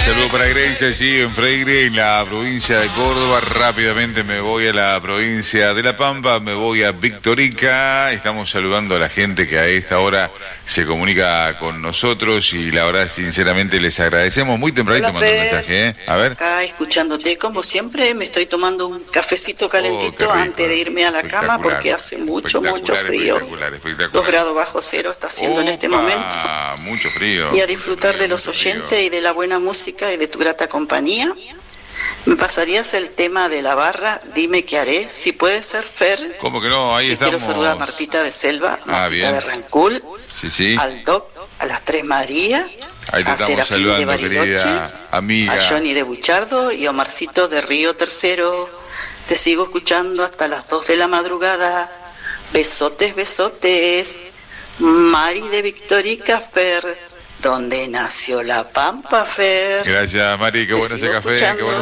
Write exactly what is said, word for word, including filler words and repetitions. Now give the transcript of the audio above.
saludo para Grace allí en Freire, en la provincia de Córdoba. Rápidamente me voy a la provincia de La Pampa, me voy a Victorica. Estamos saludando a la gente que a esta hora se comunica con nosotros y la verdad, sinceramente, les agradecemos. Muy tempranito mandó un mensaje, ¿eh? A ver. Acá escuchándote, como siempre, me estoy tomando un cafecito calentito oh, antes de irme a la cama porque hace mucho, mucho frío. Espectacular, espectacular. Dos grados bajo cero está haciendo Opa, en este momento. Mucho frío. Y a disfrutar frío, de los oyentes frío. Y de la buena música y de tu grata compañía. ¿Me pasarías el tema de la barra? Dime qué haré. Si puede ser, Fer. ¿Cómo que no? Ahí y estamos. Quiero saludar a Martita de Selva, ah, Martita bien. de Rancul, sí, sí. al Doc, a las Tres Marías, ahí te a estamos Serafín saludando, de Bariloche, amiga. a Johnny de Buchardo y a Omarcito de Río Tercero. Te sigo escuchando hasta las dos de la madrugada. Besotes, besotes. Mari de Victorica, Fer. Donde nació la Pampa, Fer. Gracias, Mari, qué bueno ese café, qué bueno.